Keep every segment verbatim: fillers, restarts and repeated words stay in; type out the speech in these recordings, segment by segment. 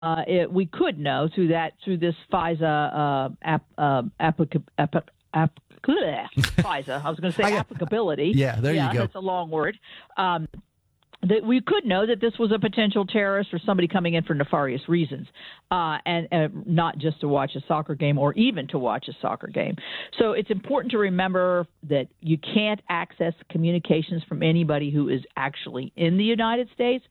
uh, it, we could know through that through this FISA uh, app, uh, applica- app, app, FISA. I was going to say applicability. Yeah, there yeah, you go. That's a long word. Um, that we could know that this was a potential terrorist or somebody coming in for nefarious reasons, uh, and uh, not just to watch a soccer game or even to watch a soccer game. So it's important to remember that you can't access communications from anybody who is actually in the United States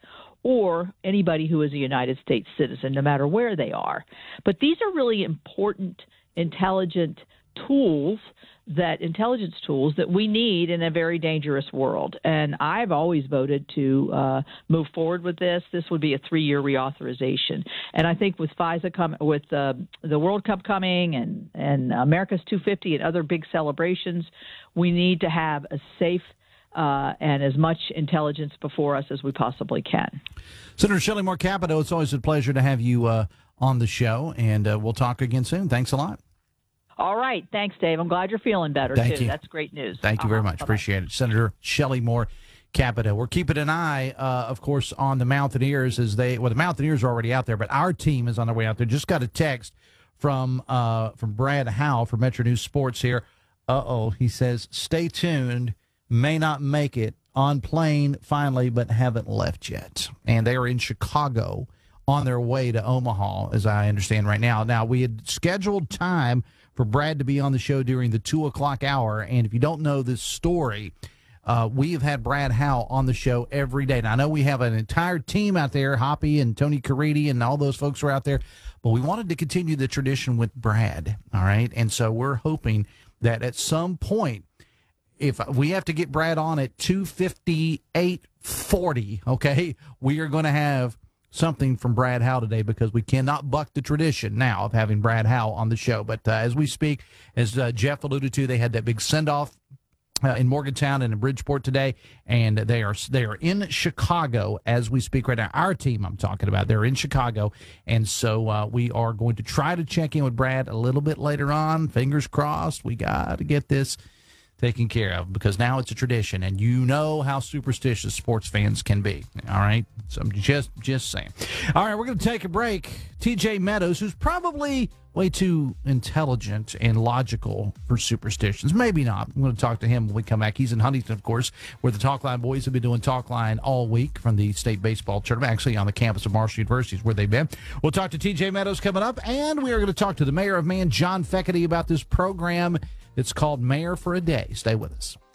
or anybody who is a United States citizen, no matter where they are. But these are really important, intelligent tools that intelligence tools that we need in a very dangerous world. And I've always voted to uh, move forward with this. This would be a three-year reauthorization. And I think with FISA com- with uh, the World Cup coming and, and America's two fifty and other big celebrations, we need to have a safe Uh, and as much intelligence before us as we possibly can. Senator Shelley Moore Capito, it's always a pleasure to have you uh, on the show, and uh, we'll talk again soon. Thanks a lot. All right. Thanks, Dave. I'm glad you're feeling better, Thank too. You. That's great news. Thank you very uh-huh. much. Bye-bye. Appreciate it. Senator Shelley Moore Capito. We're keeping an eye, uh, of course, on the Mountaineers as they, well, the Mountaineers are already out there, but our team is on their way out there. Just got a text from, uh, from Brad Howell from Metro News Sports here. Uh-oh. He says, stay tuned. May not make it on plane finally, but haven't left yet. And they are in Chicago on their way to Omaha, as I understand right now. Now, we had scheduled time for Brad to be on the show during the two o'clock hour. And if you don't know this story, uh, we have had Brad Howell on the show every day. Now, I know we have an entire team out there, Hoppy and Tony Caridi and all those folks are out there, but we wanted to continue the tradition with Brad, all right? And so we're hoping that at some point, if we have to get Brad on at two fifty-eight forty, okay, we are going to have something from Brad Howell today because we cannot buck the tradition now of having Brad Howell on the show. But uh, as we speak, as uh, Jeff alluded to, they had that big send-off uh, in Morgantown and in Bridgeport today, and they are they are in Chicago as we speak right now. Our team I'm talking about, they're in Chicago, and so uh, we are going to try to check in with Brad a little bit later on. Fingers crossed. We got to get this taken care of because now it's a tradition, and you know how superstitious sports fans can be. All right, so I'm just just saying. All right, we're going to take a break. T J Meadows, who's probably way too intelligent and logical for superstitions, maybe not. I'm going to talk to him when we come back. He's in Huntington, of course, where the Talkline boys have been doing Talkline all week from the state baseball tournament, actually on the campus of Marshall University is where they've been. We'll talk to T J Meadows coming up, and we are going to talk to the mayor of Man, John Feckety, about this program. It's called Mayor for a Day. Stay with us.